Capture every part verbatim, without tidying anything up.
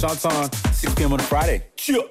Shots on, six p.m. on a Friday. Chill.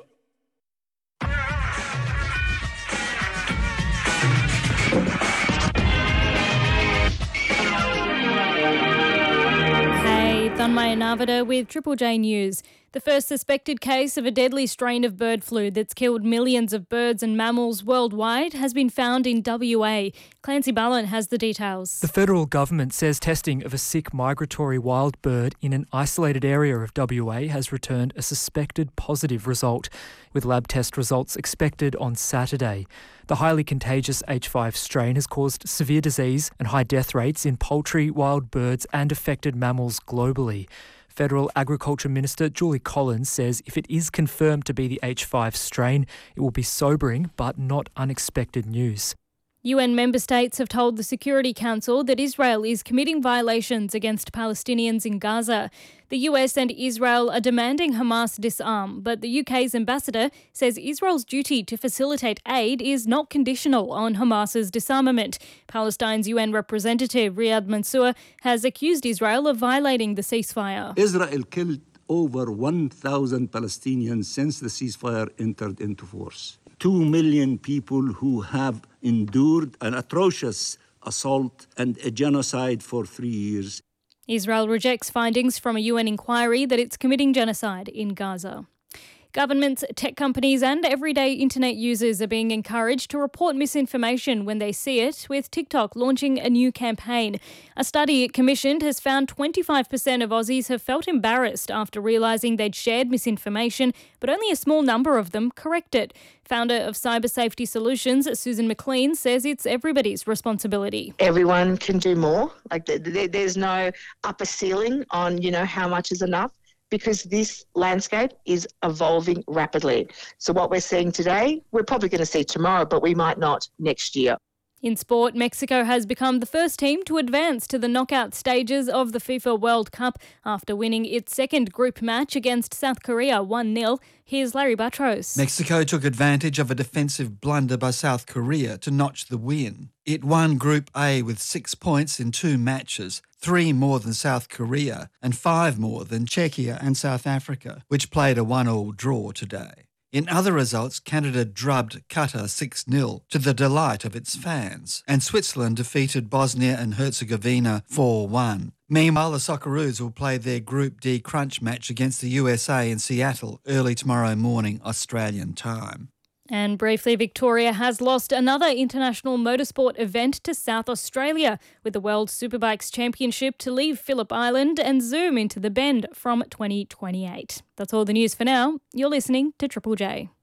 Hey, Thanmaya Navada with Triple J News. The first suspected case of a deadly strain of bird flu that's killed millions of birds and mammals worldwide has been found in W A. Clancy Ballon has the details. The federal government says testing of a sick migratory wild bird in an isolated area of W A has returned a suspected positive result, with lab test results expected on Saturday. The highly contagious H five strain has caused severe disease and high death rates in poultry, wild birds and affected mammals globally. Federal Agriculture Minister Julie Collins says if it is confirmed to be the H five strain, it will be sobering but not unexpected news. U N member states have told the Security Council that Israel is committing violations against Palestinians in Gaza. The U S and Israel are demanding Hamas disarm, but the U K's ambassador says Israel's duty to facilitate aid is not conditional on Hamas's disarmament. Palestine's U N representative Riyad Mansour has accused Israel of violating the ceasefire. Israel killed over one thousand Palestinians since the ceasefire entered into force. Two million people who have endured an atrocious assault and a genocide for three years. Israel rejects findings from a U N inquiry that it's committing genocide in Gaza. Governments, tech companies and everyday internet users are being encouraged to report misinformation when they see it, with TikTok launching a new campaign. A study it commissioned has found twenty-five percent of Aussies have felt embarrassed after realising they'd shared misinformation, but only a small number of them correct it. Founder of Cyber Safety Solutions, Susan McLean, says it's everybody's responsibility. Everyone can do more. Like there's no upper ceiling on, you know, how much is enough, because this landscape is evolving rapidly. So what we're seeing today, we're probably going to see tomorrow, but we might not next year. In sport, Mexico has become the first team to advance to the knockout stages of the FIFA World Cup after winning its second group match against South Korea one nil. Here's Larry Buttrose. Mexico took advantage of a defensive blunder by South Korea to notch the win. It won Group A with six points in two matches, three more than South Korea and five more than Czechia and South Africa, which played a one-all draw today. In other results, Canada drubbed Qatar six nil to the delight of its fans, and Switzerland defeated Bosnia and Herzegovina four one. Meanwhile, the Socceroos will play their Group D crunch match against the U S A in Seattle early tomorrow morning, Australian time. And briefly, Victoria has lost another international motorsport event to South Australia, with the World Superbikes Championship to leave Phillip Island and zoom into the Bend from twenty twenty-eight. That's all the news for now. You're listening to Triple J.